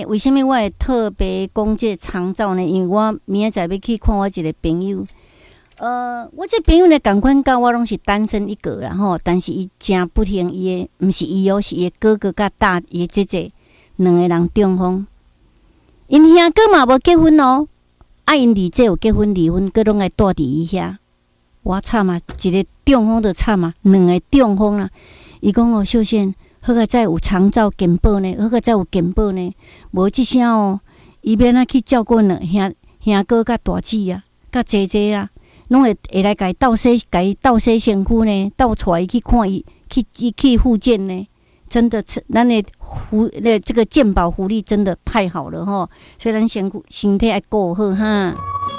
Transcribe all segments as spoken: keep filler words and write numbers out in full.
为什么我会特别讲这长照呢？因为我明仔载要去看我一个朋友。呃，我这朋友呢，同款甲我拢是单身一个啦吼，但是伊真不幸，伊的毋是伊哦，是伊哥哥甲大伊姐姐两个人中风。因兄哥嘛无结婚哦，啊因二姐有结婚离婚，佮拢爱住伫伊遐。我惨啊，一个中风就惨啊，两个中风啦。伊讲哦，秀贤，好个再有长照健保呢，好个再有健保呢，无即声哦，伊免啊去照顾两兄兄哥甲大姊啊，甲姐姐啦。拢会会来甲伊倒洗，甲伊倒洗身躯呢，倒带伊去看伊，去去去复健呢。真的，咱的福那这个健保福利真的太好了吼，所以咱身身体要顾好哈。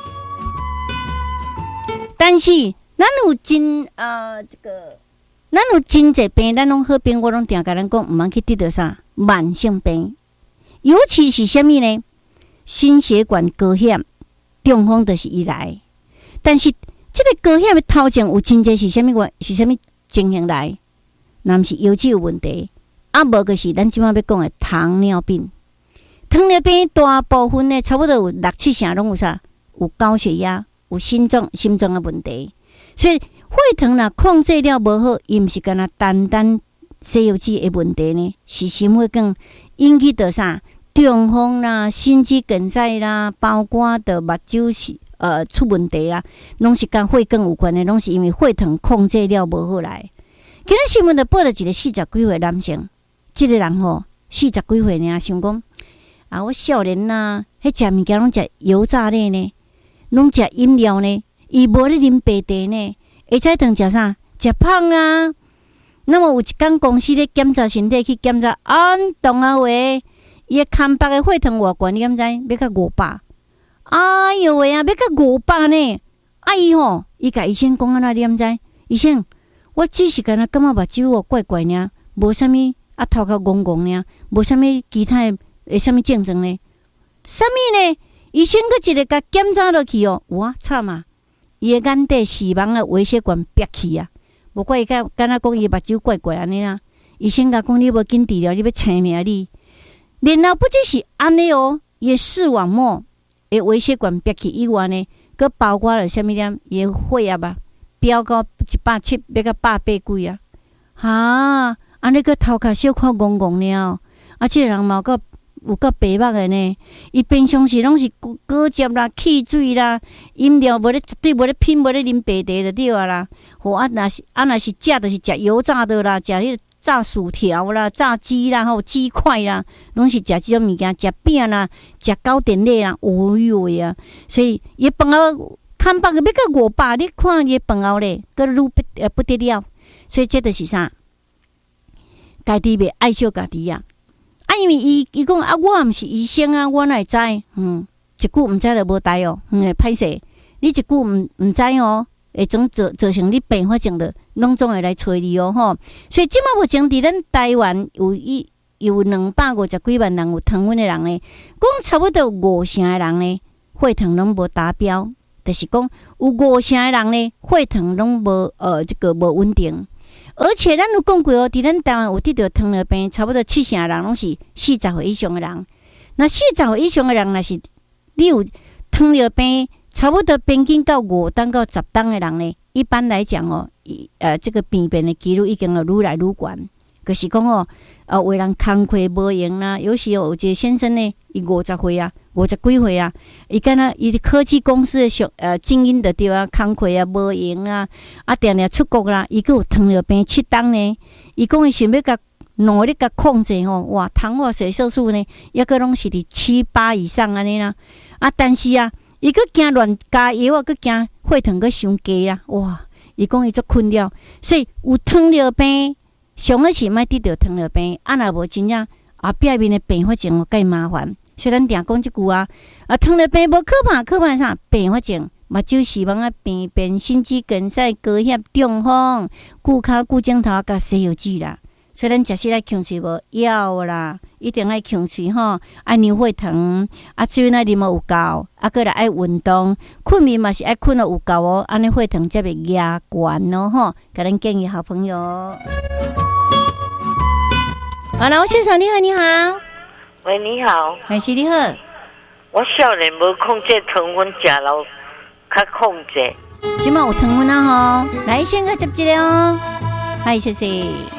但是咱有真呃这个，咱有真济病，咱拢好病，我拢定甲咱讲，毋通去得到啥慢性病，尤其是啥物呢？心血管高险中风就是伊来。但是，这个高险的头前有真济是啥物原是啥物情形来？若毋是腰子有问题，啊无就是咱即摆要讲的糖尿病。糖尿病大部分呢，差不多有六七成拢有啥？有高血压，有心脏心脏的问题。所以血糖若控制了无好，伊毋是干那单单西药剂的问题呢，是心血管引起的啥？中风啦、心肌梗塞啦，包括的目睭是。呃，出问题啦，拢是跟血管有关的，拢是因为血糖控制了无好来。今日新闻就报了一个四十几岁男性，这个人吼四十几岁呢，想讲啊，我少年呐，迄食物件拢食油炸类呢，拢食饮料呢，伊无咧啉白茶呢，会再当食啥？食胖啊。那么有一间公司咧检查身体去检查，按动啊话，伊个空腹的血糖偌悬，你敢知？要到五百。哎哟喂啊，要到五百呢！啊伊吼，伊甲医生讲安怎，你毋知？医生，我只是敢若感觉目睭哦怪怪呢，无啥物啊头壳戆戆呢，无啥物其他诶啥物症状呢？啥物呢？医生佫一个甲检查落去哦，哇惨啊！伊诶眼底视网诶微血管憋去啊！无怪伊敢敢若讲伊目睭怪怪安尼啦。医生甲讲你无紧治疗，你要请命你。然后不只是安尼哦，伊诶视网膜。诶，微血管憋起以外呢，佮包括了啥物点？伊诶血压吧，飙到一百七，要到百八几啊！哈，安尼个头壳小可戆戆了，啊，这个人嘛有有够白目诶呢。伊平常时拢是果汁啦、汽水啦、饮料，无咧绝对无咧品，无咧啉白茶就对啊啦。吼啊，若是啊，若是食就是食油炸的啦，食迄个。炸薯条啦、炸鸡啦、吼鸡块啦，拢是食即种物件，食饼啦、食糕点类啦，哦哟呀！所以伊饭后看饱个要到五百，你看伊饭后咧，佮愈不呃不得了。所以这就是啥？家己袂爱惜家己啊！啊，因为伊伊讲啊，我毋是医生啊，我哪会知？嗯，一句毋知就无代哦，嗯，会歹势。你一句毋毋知哦。会总造造成你并发症的，拢总会来找你哦吼。所以即马目前伫咱台湾有一有两百五十几万人有糖分的人呢，讲差不多五成的人呢，血糖拢无达标，就是讲有五成的人呢，血糖拢无呃这个无稳定。而且咱有讲过哦，伫咱台湾有得到糖尿病，差不多七成的人拢是四十岁以上的人。那四十岁以上的人，若是你有糖尿病。差不多平均到五档到十档的人呢，一般来讲哦，呃，这个病变的几率已经有愈来愈悬。可是讲哦，呃，为人工课无用啦，有时有一个先生呢，伊五十岁啊，五十几岁啊，伊敢若伊科技公司的上呃精英的对啊，工课啊无用啊，啊定定出国啦，伊佫有糖尿病七档呢，伊讲伊想要甲努力甲控制吼，哇，糖化血色素呢，抑佫拢是伫七八以上安尼啦，啊，但是啊。伊佫惊乱加药啊，佫惊血糖佫伤低啦，哇！伊讲伊足困扰，所以有糖尿病，上个是莫得到糖尿病，啊若无真正后壁面的并发症介麻烦。所以咱定讲即句啊，啊糖尿病无可怕，可怕啥？并发症，目睭视网啊病变、心肌梗塞、高血中风、骨骹、骨镜头甲西药剂啦。所以咱食时来控制无药啦，一定爱控制吼，爱牛血糖，啊水呢啉有够，啊过来爱运动，困眠嘛是爱困得有够哦，安尼血糖才袂压悬咯吼。甲咱建议好朋友。好了，先生你好，你好。 喂，你好， 还是你好。 我少年无控制糖分食了，较控制。 今晚有糖分啊吼，来先个接一个哦，嗨，谢谢。